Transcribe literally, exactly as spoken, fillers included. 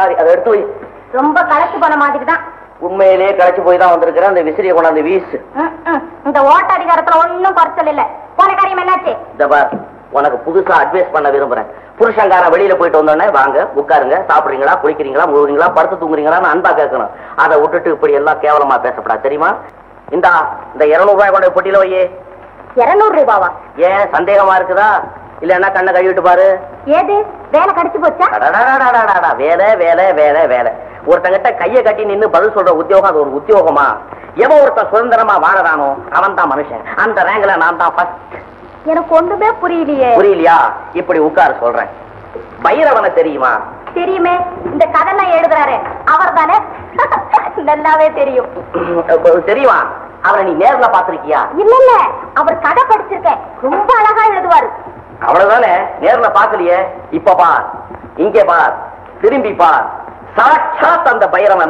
Sorry, அதை எடுத்து போய். ரொம்ப களைச்சு போன மாதிரி தான். உண்மையிலேயே களைச்சு போய் தான் வந்திருக்கிறேன். அந்த விசிறியை கொண்டாந்து வீசு. இந்த ஓட்ட அதிகாரத்துல ஒன்னும் குறைச்சல் இல்ல. போன காரியம் என்னாச்சு? இந்த பார், உனக்கு புதுசா அட்வைஸ் பண்ண விரும்புறேன். புருஷங்காரன் வெளியில போயிட்டு வந்தோடனே வாங்க உட்காருங்க, சாப்பிடுறீங்களா, குளிக்கிறீங்களா, முழுவீங்களா, படுத்து தூங்குறீங்களான்னு அன்பா கேட்கணும். அதை விட்டுட்டு இப்படி எல்லாம் கேவலமா பேசப்படாது, தெரியுமா? இந்தா இந்த இருநூறு ரூபாய் கொண்ட பொட்டியில வையே. இருநூறு ரூபாவா? ஏன் சந்தேகமா இருக்குதா? இல்லன்னா கண்ணை கழுவிட்டு பாரு. ஏது வேலை கடிச்சு போச்சா? வேலை வேலை வேலை வேலை. ஒருத்தங்கிட்ட கைய கட்டி நின்னு பதில் சொல்ற உத்தியோகம் அது ஒரு உத்தியோகமா? எவன் ஒருத்தன் சுதந்திரமா வாழறானோ அவன் தான் மனுஷன். அந்த ரேங்க்ல நான் தான் ஃபர்ஸ்ட். எனக்கு ஒண்ணுமே புரியலையே. புரியலையா? இப்படி உட்கார சொல்றேன். பைரவனை தெரியுமா? தெரியுமே. இந்த கதைலாம் எழுதுறாரு அவர் தானே? நல்லாவே தெரியும். தெரியுமா? அவரை நீ நேர்ல பாத்திருக்கியா? இல்ல இல்ல, அவர் கதை படிச்சிருக்கேன். ரொம்ப அழகா எழுதுவாரு. அவ்வளவுதானே? நேர்ல பாக்கலையே. இப்ப பார், இங்கே பார், திரும்பி பார். சாட்சாத் அந்த பைரவன்